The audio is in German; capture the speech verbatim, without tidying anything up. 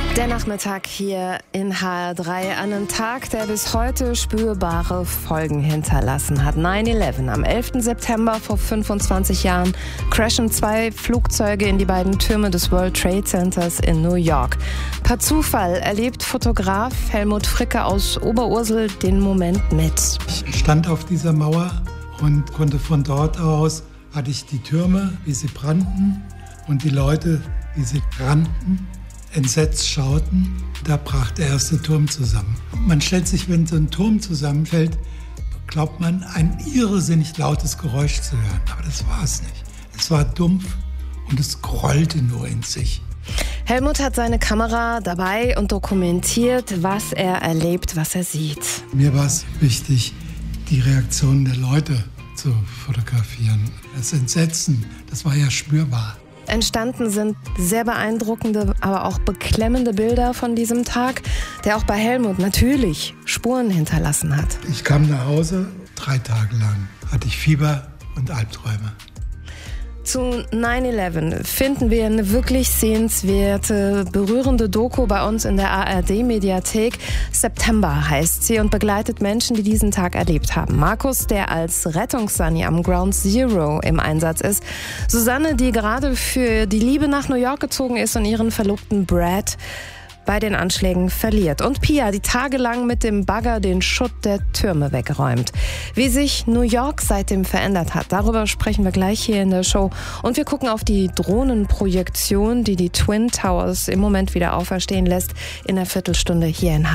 Der Nachmittag hier in H R drei, an einem Tag, der bis heute spürbare Folgen hinterlassen hat. neun elf. Am elften September vor fünfundzwanzig Jahren crashen zwei Flugzeuge in die beiden Türme des World Trade Centers in New York. Per Zufall erlebt Fotograf Helmut Fricke aus Oberursel den Moment mit. Ich stand auf dieser Mauer und konnte von dort aus, hatte ich die Türme, wie sie brannten, und die Leute, wie sie rannten, entsetzt schauten. Da brach der erste Turm zusammen. Man stellt sich, wenn so ein Turm zusammenfällt, glaubt man, ein irrsinnig lautes Geräusch zu hören. Aber das war es nicht. Es war dumpf und es grollte nur in sich. Helmut hat seine Kamera dabei und dokumentiert, was er erlebt, was er sieht. Mir war es wichtig, die Reaktionen der Leute zu fotografieren. Das Entsetzen, das war ja spürbar. Entstanden sind sehr beeindruckende, aber auch beklemmende Bilder von diesem Tag, der auch bei Helmut natürlich Spuren hinterlassen hat. Ich kam nach Hause, drei Tage lang hatte ich Fieber und Albträume. Zu neun elf finden wir eine wirklich sehenswerte, berührende Doku bei uns in der A R D-Mediathek. September heißt sie und begleitet Menschen, die diesen Tag erlebt haben. Markus, der als Rettungssani am Ground Zero im Einsatz ist. Susanne, die gerade für die Liebe nach New York gezogen ist und ihren Verlobten Brad bei den Anschlägen verliert. Und Pia, die tagelang mit dem Bagger den Schutt der Türme wegräumt. Wie sich New York seitdem verändert hat, darüber sprechen wir gleich hier in der Show. Und wir gucken auf die Drohnenprojektion, die die Twin Towers im Moment wieder auferstehen lässt, in einer Viertelstunde hier in